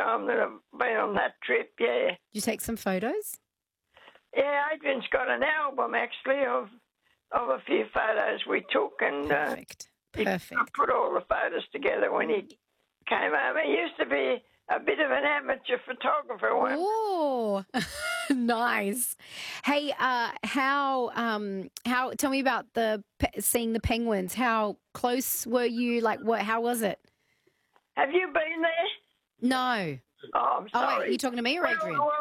time that I've been on that trip, yeah. Did you take some photos? Yeah, Adrian's got an album, actually, of a few photos we took, and Perfect. I Perfect. put all the photos together when he came over. He used to be a bit of an amateur photographer once. Oh, nice. Hey, how? Tell me about seeing the penguins. How close were you? Like, what? How was it? Have you been there? No. Oh, I'm sorry. Oh, wait, are you talking to me or Adrian? Well,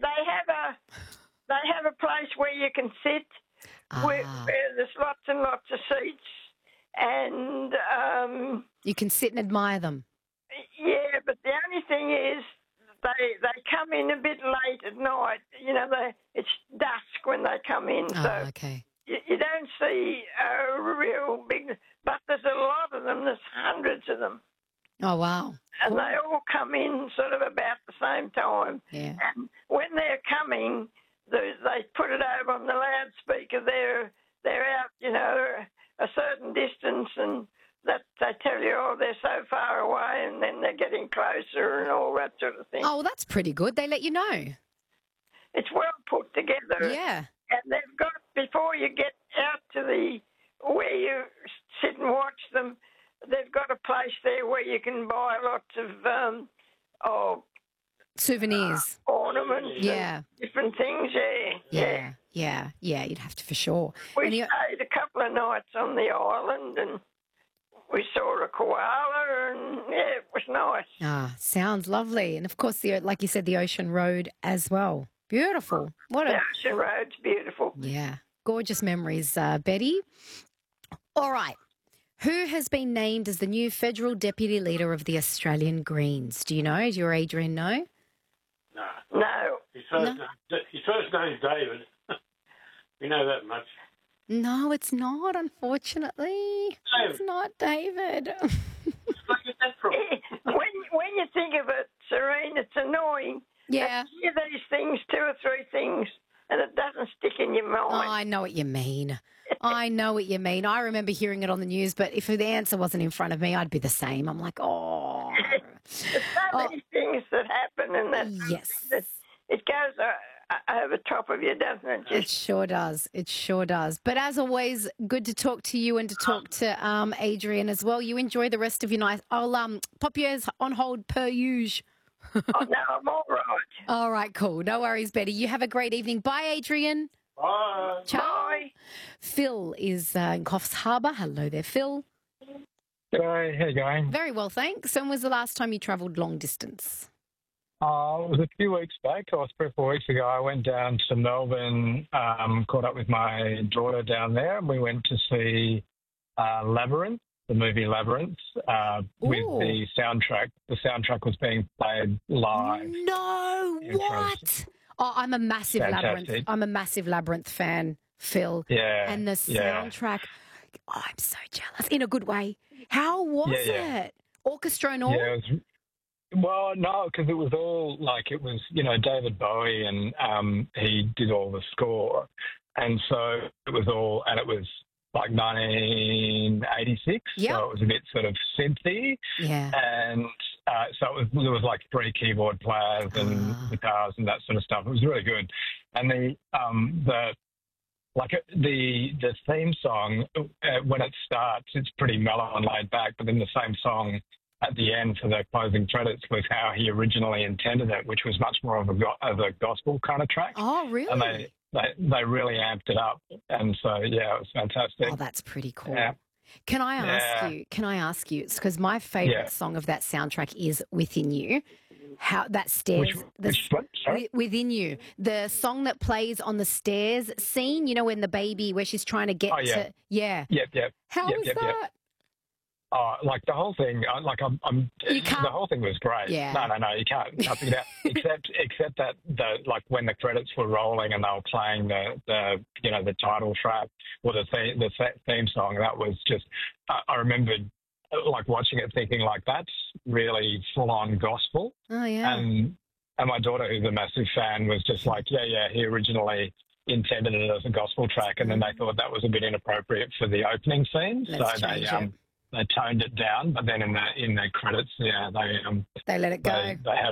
they have a place where you can sit, where there's lots and lots of seats, and you can sit and admire them. Yeah, but the only thing is they come in a bit late at night. You know, it's dusk when they come in, so okay. You don't see a real big. But there's a lot of them. There's hundreds of them. Oh, wow. And they all come in sort of about the same time. Yeah. And when they're coming, they put it over on the loudspeaker. They're out, you know, a certain distance, and that they tell you, oh, they're so far away, and then they're getting closer and all that sort of thing. Oh, well, that's pretty good. They let you know. It's well put together. Yeah. And they've got, before you get out to where you sit and watch them, they've got a place there where you can buy lots of souvenirs, ornaments, yeah, different things. Yeah. You'd have to for sure. We stayed a couple of nights on the island, and we saw a koala, and yeah, it was nice. Ah, sounds lovely, and of course, like you said, the Ocean Road as well. Beautiful. The Ocean Road's beautiful. Yeah, gorgeous memories, Betty. All right. Who has been named as the new federal deputy leader of the Australian Greens? Do you know? Does your Adrian know? No. His first name's David. We know that much. No, it's not, unfortunately. David. It's not David. Where did you get that from? When you think of it, Serene, it's annoying. Yeah. You hear these things, 2 or 3 things, and it doesn't stick in your mind. Oh, I know what you mean. I know what you mean. I remember hearing it on the news, but if the answer wasn't in front of me, I'd be the same. I'm like, oh. There's so many things that happen, and it goes over top of you, doesn't it? It sure does. It sure does. But as always, good to talk to you and to talk to Adrian as well. You enjoy the rest of your night. I'll pop you on hold per usual. Oh, no, I'm all right. All right, cool. No worries, Betty. You have a great evening. Bye, Adrian. Bye. Ciao. Bye. Phil is in Coffs Harbour. Hello there, Phil. G'day, how you going? Very well, thanks. When was the last time you travelled long distance? It was a few weeks back, or 3 or 4 weeks ago. I went down to Melbourne, caught up with my daughter down there, and we went to see Labyrinth, the movie Labyrinth, with the soundtrack. The soundtrack was being played live. No, what? Oh, I'm a massive Labyrinth. I'm a massive Labyrinth fan, Phil. Yeah. And the soundtrack. Oh, I'm so jealous in a good way. How was it? Orchestra and all? Yeah, well, no, because it was all it was, David Bowie, and he did all the score. And so it was all, and it was like 1986. Yep. So it was a bit sort of synthy. Yeah. And so there was like 3 keyboard players and guitars and that sort of stuff. It was really good. And the theme song, when it starts, it's pretty mellow and laid back, but then the same song at the end for the closing credits was how he originally intended it, which was much more of a gospel kind of track. Oh, really? And they really amped it up, and so it was fantastic. Oh, that's pretty cool. Yeah. Can I ask you? It's because my favourite song of that soundtrack is "Within You." How that stairs, which one? Sorry? Within You, the song that plays on the stairs scene. You know, when the baby, where she's trying to get to, Yep. How was that? Like the whole thing, You can't. The whole thing was great. Yeah. No, you can't figure it out. Except that when the credits were rolling and they were playing the title track or the theme song, that was just. I remember watching it, thinking that's really full on gospel. Oh yeah. And my daughter, who's a massive fan, was just like, he originally intended it as a gospel track, and then they thought that was a bit inappropriate for the opening scene, they toned it down. But then in the credits, they let it go. They had